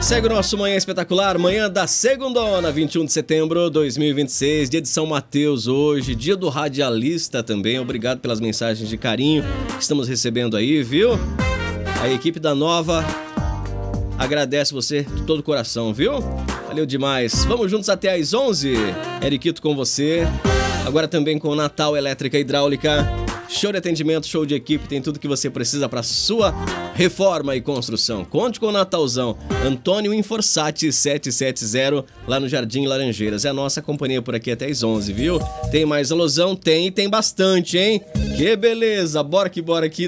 Segue o nosso Manhã Espetacular, manhã da segundona, 21 de setembro de 2026, dia de São Mateus hoje, dia do radialista também. Obrigado pelas mensagens de carinho que estamos recebendo aí, viu? A equipe da Nova agradece você de todo o coração, viu? Valeu demais. Vamos juntos até às 11. Eriquito com você. Agora também com Natal Elétrica e Hidráulica. Show de atendimento, show de equipe, tem tudo que você precisa para sua reforma e construção. Conte com o Natalzão. Antônio Inforsati 770, lá no Jardim Laranjeiras. É a nossa companhia por aqui até às 11, viu? Tem mais alusão? Tem, e tem bastante, hein? Que beleza! Bora aqui,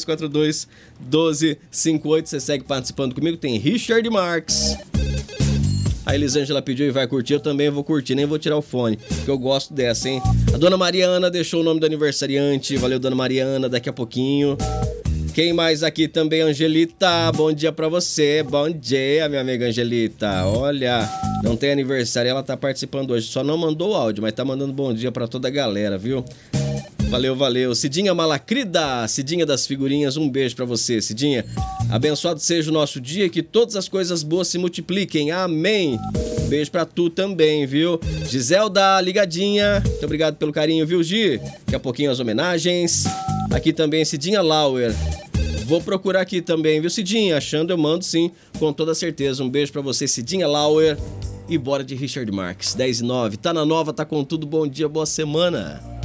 3242-1258. Você segue participando comigo. Tem Richard Marques. A Elisângela pediu e vai curtir, eu também vou curtir, nem vou tirar o fone, porque eu gosto dessa, hein? A Dona Mariana deixou o nome do aniversariante, valeu, Dona Mariana, daqui a pouquinho. Quem mais aqui também? Angelita, bom dia pra você, bom dia, minha amiga Angelita. Olha, não tem aniversário, ela tá participando hoje, só não mandou o áudio, mas tá mandando bom dia pra toda a galera, viu? Valeu. Cidinha Malacrida, Cidinha das figurinhas, um beijo pra você, Cidinha. Abençoado seja o nosso dia e que todas as coisas boas se multipliquem. Amém. Beijo pra tu também, viu? Giselda, ligadinha. Muito obrigado pelo carinho, viu, Gi? Daqui a pouquinho as homenagens. Aqui também Cidinha Lauer. Vou procurar aqui também, viu, Cidinha? Achando eu mando sim, com toda certeza. Um beijo pra você, Cidinha Lauer. E bora de Richard Marques, 10 e 9. Tá na Nova, tá com tudo. Bom dia, boa semana.